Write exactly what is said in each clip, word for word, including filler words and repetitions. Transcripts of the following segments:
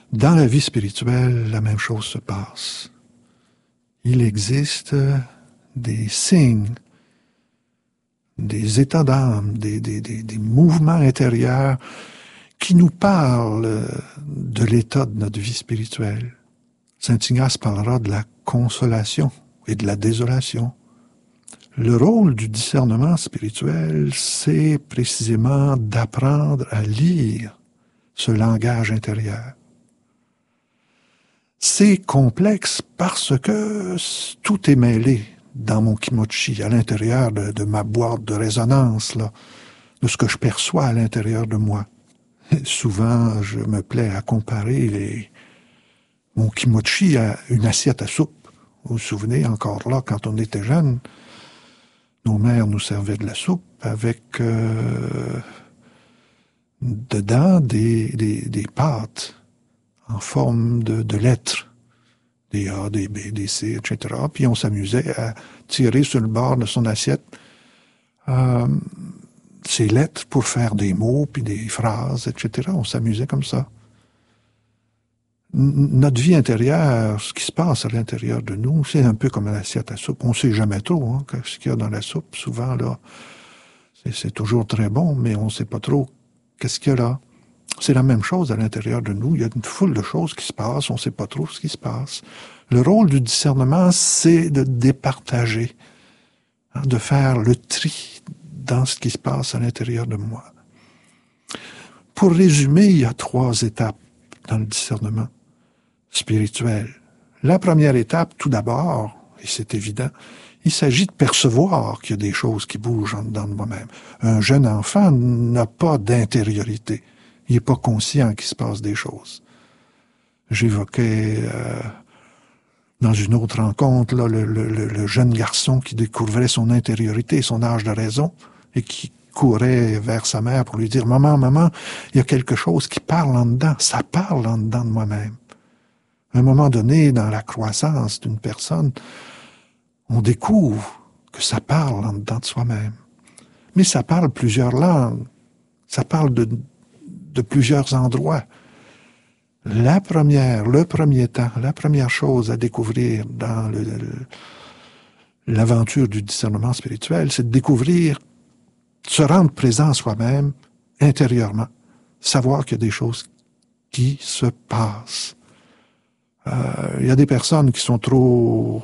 Dans la vie spirituelle, la même chose se passe. Il existe des signes, des états d'âme, des, des, des, des mouvements intérieurs qui nous parlent de l'état de notre vie spirituelle. Saint Ignace parlera de la consolation et de la désolation. Le rôle du discernement spirituel, c'est précisément d'apprendre à lire ce langage intérieur. C'est complexe parce que tout est mêlé dans mon kimochi, à l'intérieur de, de ma boîte de résonance, là, de ce que je perçois à l'intérieur de moi. Et souvent, je me plais à comparer les, mon kimochi à une assiette à soupe. Vous vous souvenez, encore là, quand on était jeune, nos mères nous servaient de la soupe avec euh, dedans des, des, des pâtes en forme de, de lettres, des A, des B, des C, et cetera. Puis on s'amusait à tirer sur le bord de son assiette euh, ces lettres pour faire des mots, puis des phrases, et cetera. On s'amusait comme ça. N- notre vie intérieure, ce qui se passe à l'intérieur de nous, c'est un peu comme une assiette à soupe. On ne sait jamais trop hein, ce qu'il y a dans la soupe. Souvent, là, c'est, c'est toujours très bon, mais on ne sait pas trop qu'est-ce qu'il y a là. C'est la même chose à l'intérieur de nous. Il y a une foule de choses qui se passent, on ne sait pas trop ce qui se passe. Le rôle du discernement, c'est de départager, hein, de faire le tri dans ce qui se passe à l'intérieur de moi. Pour résumer, il y a trois étapes dans le discernement spirituel. La première étape, tout d'abord, et c'est évident, il s'agit de percevoir qu'il y a des choses qui bougent en dedans de moi-même. Un jeune enfant n'a pas d'intériorité. Il n'est pas conscient qu'il se passe des choses. J'évoquais euh, dans une autre rencontre là, le, le, le jeune garçon qui découvrait son intériorité, son âge de raison, et qui courait vers sa mère pour lui dire « Maman, maman, il y a quelque chose qui parle en dedans, ça parle en dedans de moi-même. » À un moment donné, dans la croissance d'une personne, on découvre que ça parle en dedans de soi-même. Mais ça parle plusieurs langues, ça parle de de plusieurs endroits. La première, le premier temps, la première chose à découvrir dans le, le, l'aventure du discernement spirituel, c'est de découvrir, se rendre présent à soi-même, intérieurement, savoir qu'il y a des choses qui se passent. Euh, il y a des personnes qui sont trop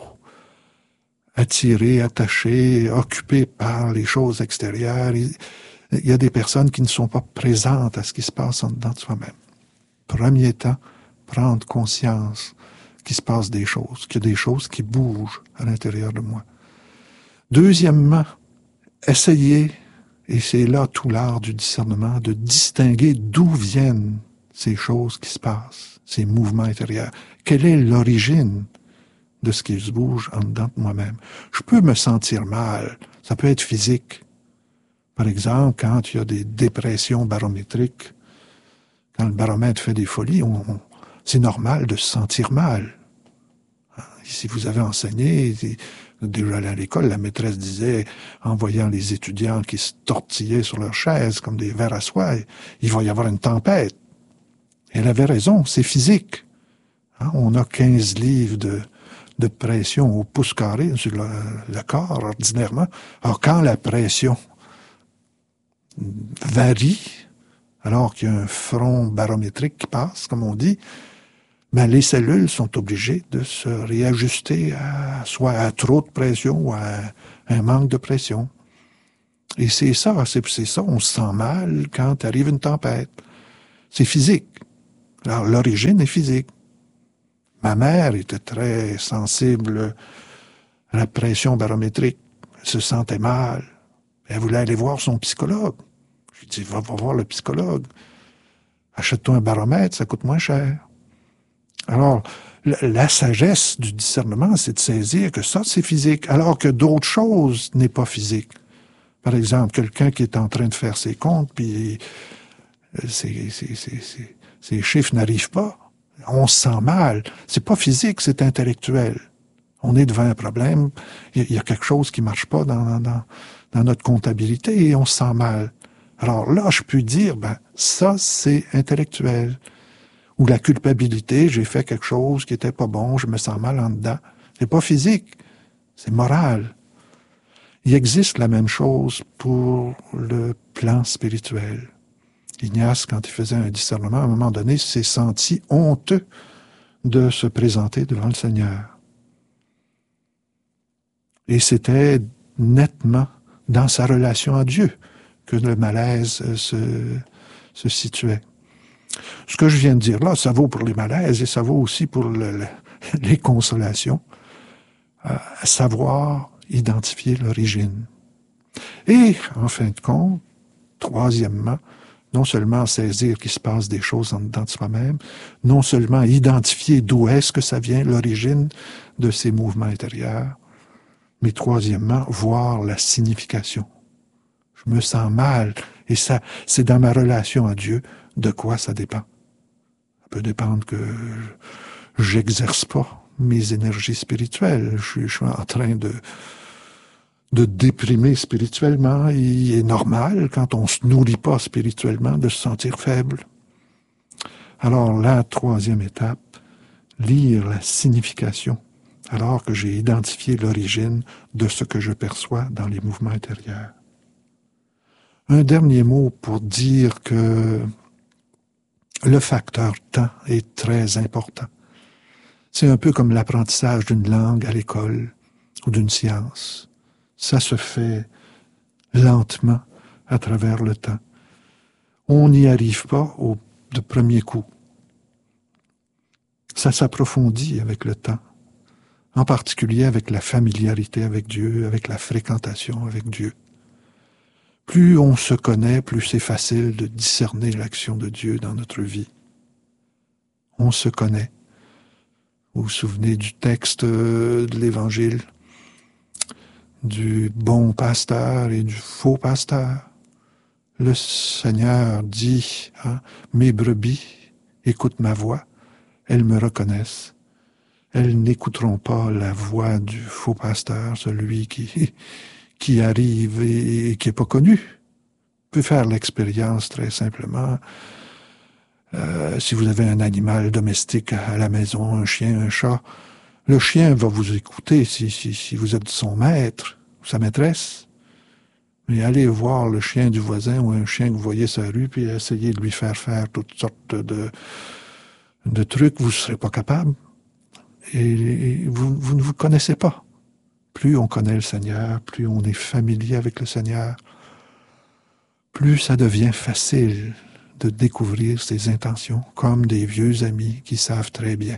attirées, attachées, occupées par les choses extérieures. Il, Il y a des personnes qui ne sont pas présentes à ce qui se passe en dedans de soi-même. Premier temps, prendre conscience qu'il se passe des choses, qu'il y a des choses qui bougent à l'intérieur de moi. Deuxièmement, essayer, et c'est là tout l'art du discernement, de distinguer d'où viennent ces choses qui se passent, ces mouvements intérieurs. Quelle est l'origine de ce qui se bouge en dedans de moi-même? Je peux me sentir mal, ça peut être physique. Par exemple, quand il y a des dépressions barométriques, quand le baromètre fait des folies, on, on, c'est normal de se sentir mal. Si vous avez enseigné, déjà à l'école, la maîtresse disait, en voyant les étudiants qui se tortillaient sur leurs chaises comme des vers à soie, il va y avoir une tempête. Et elle avait raison, c'est physique. Hein, on a quinze livres de, de pression au pouce carré sur le, le corps, ordinairement. Alors, quand la pression varie, alors qu'il y a un front barométrique qui passe, comme on dit, ben les cellules sont obligées de se réajuster à soit à trop de pression ou à un manque de pression. Et c'est ça, c'est, c'est ça, on se sent mal quand arrive une tempête. C'est physique. Alors, l'origine est physique. Ma mère était très sensible à la pression barométrique. Elle se sentait mal. Elle voulait aller voir son psychologue. Je lui dis, va, va voir le psychologue. Achète-toi un baromètre, ça coûte moins cher. Alors, la, la sagesse du discernement, c'est de saisir que ça, c'est physique, alors que d'autres choses n'est pas physique. Par exemple, quelqu'un qui est en train de faire ses comptes, puis ses, ses, ses, ses, ses chiffres n'arrivent pas. On se sent mal. C'est pas physique, c'est intellectuel. On est devant un problème, il y a quelque chose qui marche pas dans, dans, dans notre comptabilité et on se sent mal. Alors là, je peux dire, ben, ça, c'est intellectuel. Ou la culpabilité, j'ai fait quelque chose qui était pas bon, je me sens mal en dedans. C'est pas physique, c'est moral. Il existe la même chose pour le plan spirituel. Ignace, quand il faisait un discernement, à un moment donné, s'est senti honteux de se présenter devant le Seigneur. Et c'était nettement dans sa relation à Dieu que le malaise se, se situait. Ce que je viens de dire là, ça vaut pour les malaises et ça vaut aussi pour le, le, les consolations. Euh, savoir identifier l'origine. Et, en fin de compte, troisièmement, non seulement saisir qu'il se passe des choses en dedans de soi-même, non seulement identifier d'où est-ce que ça vient, l'origine de ces mouvements intérieurs, mais troisièmement, voir la signification. Je me sens mal, et ça, c'est dans ma relation à Dieu, de quoi ça dépend. Ça peut dépendre que j'exerce pas mes énergies spirituelles. Je suis, je suis en train de, de déprimer spirituellement. Il est normal, quand on se nourrit pas spirituellement, de se sentir faible. Alors, la troisième étape, lire la signification, alors que j'ai identifié l'origine de ce que je perçois dans les mouvements intérieurs. Un dernier mot pour dire que le facteur temps est très important. C'est un peu comme l'apprentissage d'une langue à l'école ou d'une science. Ça se fait lentement à travers le temps. On n'y arrive pas au de premier coup. Ça s'approfondit avec le temps, en particulier avec la familiarité avec Dieu, avec la fréquentation avec Dieu. Plus on se connaît, plus c'est facile de discerner l'action de Dieu dans notre vie. On se connaît. Vous vous souvenez du texte de l'Évangile, du bon pasteur et du faux pasteur. Le Seigneur dit, hein, « Mes brebis écoutent ma voix, elles me reconnaissent. Elles n'écouteront pas la voix du faux pasteur, celui qui, qui arrive et, et qui n'est pas connu. » Vous pouvez faire l'expérience très simplement. Euh, si vous avez un animal domestique à la maison, un chien, un chat, le chien va vous écouter si, si, si vous êtes son maître ou sa maîtresse. Mais allez voir le chien du voisin ou un chien que vous voyez sur la rue, puis essayez de lui faire faire toutes sortes de, de trucs, vous ne serez pas capable. Et vous, vous ne vous connaissez pas. Plus on connaît le Seigneur, plus on est familier avec le Seigneur, plus ça devient facile de découvrir ses intentions, comme des vieux amis qui savent très bien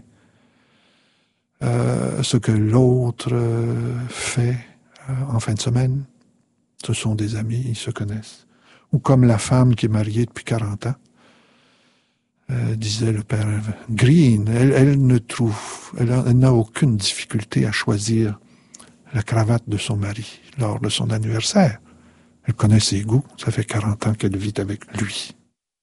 euh, ce que l'autre euh, fait euh, en fin de semaine. Ce sont des amis, ils se connaissent. Ou comme la femme qui est mariée depuis quarante ans, euh, disait le père Green, elle, elle ne trouve, elle, a, elle n'a aucune difficulté à choisir la cravate de son mari lors de son anniversaire. Elle connaît ses goûts, ça fait quarante ans qu'elle vit avec lui.